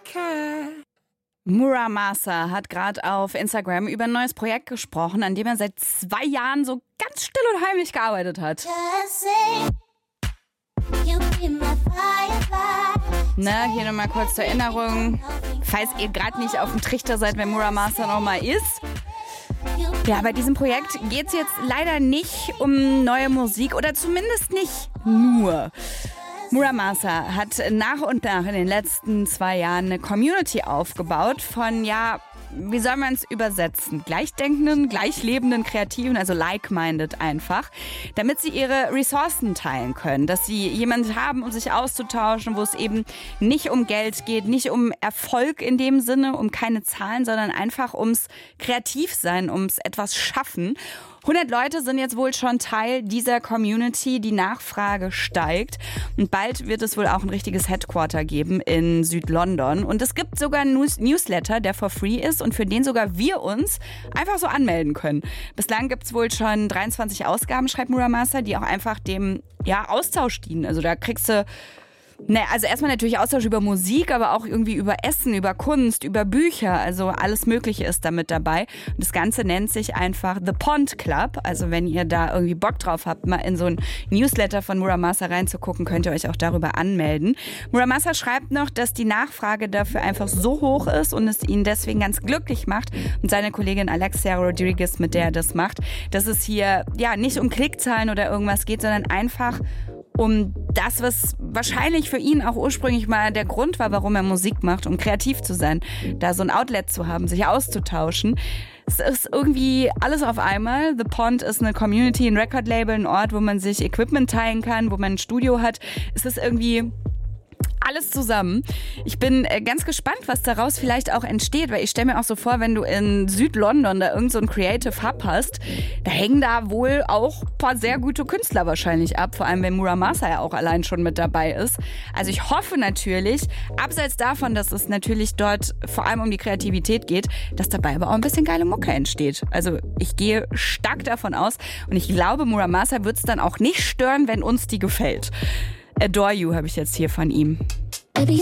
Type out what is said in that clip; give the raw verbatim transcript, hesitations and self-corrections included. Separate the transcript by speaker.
Speaker 1: Muramasa hat gerade auf Instagram über ein neues Projekt gesprochen, an dem er seit zwei Jahren so ganz still und heimlich gearbeitet hat. Na, hier nochmal kurz zur Erinnerung, falls ihr gerade nicht auf dem Trichter seid, wer Muramasa nochmal ist. Ja, bei diesem Projekt geht es jetzt leider nicht um neue Musik oder zumindest nicht nur. Muramasa hat nach und nach in den letzten zwei Jahren eine Community aufgebaut von, ja, wie soll man es übersetzen? Gleichdenkenden, gleichlebenden Kreativen, also like-minded einfach, damit sie ihre Ressourcen teilen können, dass sie jemanden haben, um sich auszutauschen, wo es eben nicht um Geld geht, nicht um Erfolg in dem Sinne, um keine Zahlen, sondern einfach ums Kreativsein, ums etwas schaffen. hundert Leute sind jetzt wohl schon Teil dieser Community, die Nachfrage steigt und bald wird es wohl auch ein richtiges Headquarter geben in Südlondon und es gibt sogar einen News- Newsletter, der for free ist und für den sogar wir uns einfach so anmelden können. Bislang gibt es wohl schon dreiundzwanzig Ausgaben, schreibt Muramasa, die auch einfach dem ja, Austausch dienen. Also da kriegst du Ne, also erstmal natürlich Austausch über Musik, aber auch irgendwie über Essen, über Kunst, über Bücher. Also alles Mögliche ist da mit dabei. Und das Ganze nennt sich einfach The Pond Club. Also wenn ihr da irgendwie Bock drauf habt, mal in so ein Newsletter von Muramasa reinzugucken, könnt ihr euch auch darüber anmelden. Muramasa schreibt noch, dass die Nachfrage dafür einfach so hoch ist und es ihn deswegen ganz glücklich macht. Und seine Kollegin Alexia Rodriguez, mit der er das macht, dass es hier ja nicht um Klickzahlen oder irgendwas geht, sondern einfach um das, was wahrscheinlich für ihn auch ursprünglich mal der Grund war, warum er Musik macht, um kreativ zu sein, da so ein Outlet zu haben, sich auszutauschen. Es ist irgendwie alles auf einmal. The Pond ist eine Community, ein Record-Label, ein Ort, wo man sich Equipment teilen kann, wo man ein Studio hat. Es ist irgendwie alles zusammen. Ich bin ganz gespannt, was daraus vielleicht auch entsteht, weil ich stelle mir auch so vor, wenn du in Südlondon da irgend so ein Creative Hub hast, da hängen da wohl auch ein paar sehr gute Künstler wahrscheinlich ab, vor allem wenn Muramasa ja auch allein schon mit dabei ist. Also ich hoffe natürlich, abseits davon, dass es natürlich dort vor allem um die Kreativität geht, dass dabei aber auch ein bisschen geile Mucke entsteht. Also ich gehe stark davon aus und ich glaube, Muramasa wird es dann auch nicht stören, wenn uns die gefällt. Adore You habe ich jetzt hier von ihm.